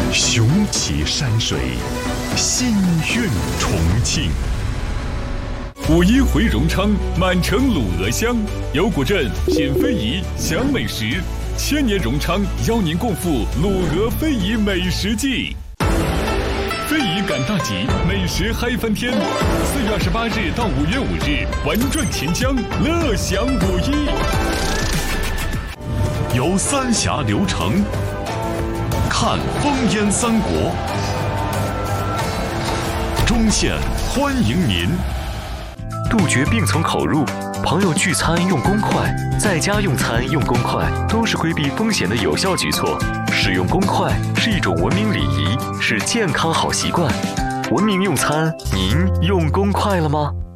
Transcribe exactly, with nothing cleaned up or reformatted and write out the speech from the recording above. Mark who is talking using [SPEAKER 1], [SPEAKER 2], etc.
[SPEAKER 1] 雄起山水，心韵重庆。五一回荣昌，满城卤鹅香。有古镇品非遗，享美食。千年荣昌邀您共赴卤鹅非遗美食季。非遗赶大集，美食嗨翻天！四月二十八日到五月五日，玩转钱江，乐享五一。游三峡流程，看烽烟三国。中县欢迎您。
[SPEAKER 2] 杜绝病从口入，朋友聚餐用公筷，在家用餐用公筷，都是规避风险的有效举措。使用公筷是一种文明礼仪，是健康好习惯。文明用餐，您用公筷了吗？